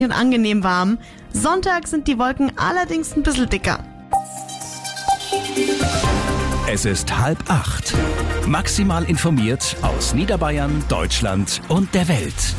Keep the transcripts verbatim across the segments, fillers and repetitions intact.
und angenehm warm. Sonntag sind die Wolken allerdings ein bisschen dicker. Es ist halb acht. Maximal informiert aus Niederbayern, Deutschland und der Welt.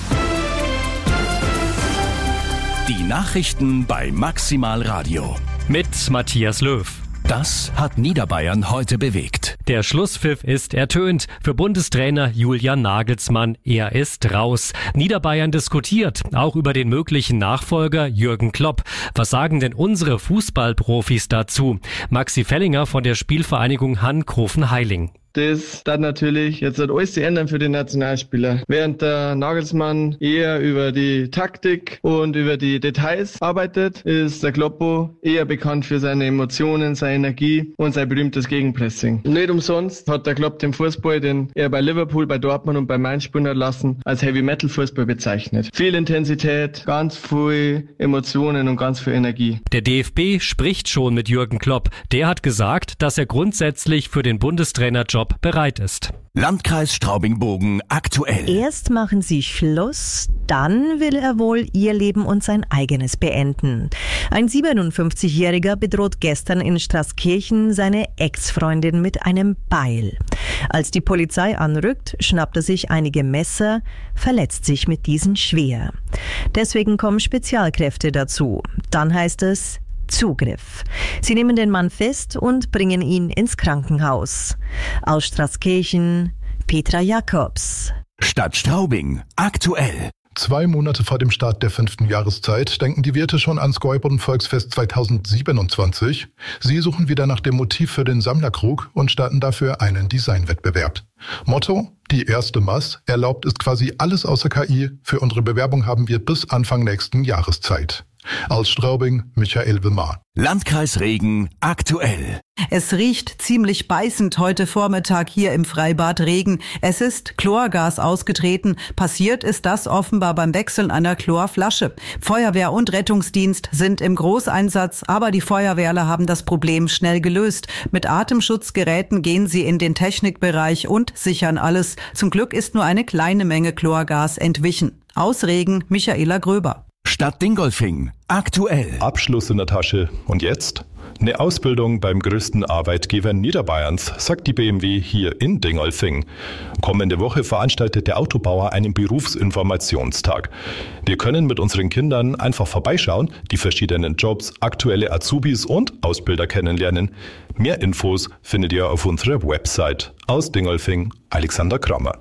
Die Nachrichten bei Maximal Radio. Mit Matthias Löw. Das hat Niederbayern heute bewegt. Der Schlusspfiff ist ertönt. Für Bundestrainer Julian Nagelsmann, er ist raus. Niederbayern diskutiert auch über den möglichen Nachfolger Jürgen Klopp. Was sagen denn unsere Fußballprofis dazu? Maxi Fellinger von der Spielvereinigung Hankrofen-Heiling. Das dann natürlich jetzt wird alles zu ändern für die Nationalspieler. Während der Nagelsmann eher über die Taktik und über die Details arbeitet, ist der Kloppo eher bekannt für seine Emotionen, seine Energie und sein berühmtes Gegenpressing. Nicht umsonst hat der Klopp den Fußball, den er bei Liverpool, bei Dortmund und bei Mainz spielen hat lassen, als Heavy-Metal-Fußball bezeichnet. Viel Intensität, ganz viel Emotionen und ganz viel Energie. Der D F B spricht schon mit Jürgen Klopp. Der hat gesagt, dass er grundsätzlich für den Bundestrainerjob bereit ist. Landkreis Straubing-Bogen aktuell. Erst machen sie Schluss, dann will er wohl ihr Leben und sein eigenes beenden. Ein siebenundfünfzigjähriger bedroht gestern in Straßkirchen seine Ex-Freundin mit einem Beil. Als die Polizei anrückt, schnappt er sich einige Messer, verletzt sich mit diesen schwer. Deswegen kommen Spezialkräfte dazu. Dann heißt es Zugriff. Sie nehmen den Mann fest und bringen ihn ins Krankenhaus. Aus Straßkirchen, Petra Jakobs. Stadt Straubing aktuell. Zwei Monate vor dem Start der fünften Jahreszeit denken die Wirte schon ans Gäuboden-Volksfest zweitausendsiebenundzwanzig. Sie suchen wieder nach dem Motiv für den Sammlerkrug und starten dafür einen Designwettbewerb. Motto: Die erste Maß. Erlaubt ist quasi alles außer K I. Für unsere Bewerbung haben wir bis Anfang nächsten Jahres Zeit. Aus Straubing, Michael Wilmar. Landkreis Regen aktuell. Es riecht ziemlich beißend heute Vormittag hier im Freibad Regen. Es ist Chlorgas ausgetreten. Passiert ist das offenbar beim Wechseln einer Chlorflasche. Feuerwehr und Rettungsdienst sind im Großeinsatz, aber die Feuerwehrler haben das Problem schnell gelöst. Mit Atemschutzgeräten gehen sie in den Technikbereich und sichern alles. Zum Glück ist nur eine kleine Menge Chlorgas entwichen. Aus Regen, Michaela Gröber. Stadt Dingolfing aktuell. Abschluss in der Tasche. Und jetzt? Eine Ausbildung beim größten Arbeitgeber Niederbayerns, sagt die B M W hier in Dingolfing. Kommende Woche veranstaltet der Autobauer einen Berufsinformationstag. Wir können mit unseren Kindern einfach vorbeischauen, die verschiedenen Jobs, aktuelle Azubis und Ausbilder kennenlernen. Mehr Infos findet ihr auf unserer Website. Aus Dingolfing, Alexander Krammer.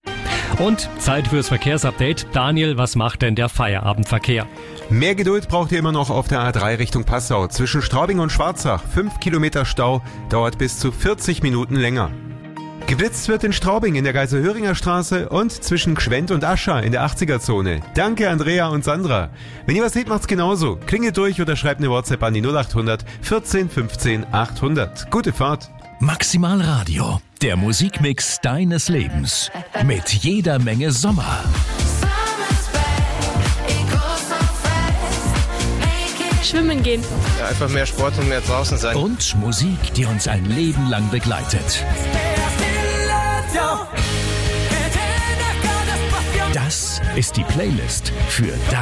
Und Zeit fürs Verkehrsupdate. Daniel, was macht denn der Feierabendverkehr? Mehr Geduld braucht ihr immer noch auf der A drei Richtung Passau. Zwischen Straubing und Schwarzach. Fünf Kilometer Stau, dauert bis zu vierzig Minuten länger. Geblitzt wird in Straubing in der Geiselhöringer Straße und zwischen Gschwend und Ascher in der achtziger-Zone. Danke Andrea und Sandra. Wenn ihr was seht, macht's genauso. Klingelt durch oder schreibt eine WhatsApp an die null acht hundert vierzehn fünfzehn achthundert. Gute Fahrt. Maximal Radio, der Musikmix deines Lebens. Mit jeder Menge Sommer. Schwimmen gehen. Ja, einfach mehr Sport und mehr draußen sein. Und Musik, die uns ein Leben lang begleitet. Das ist die Playlist für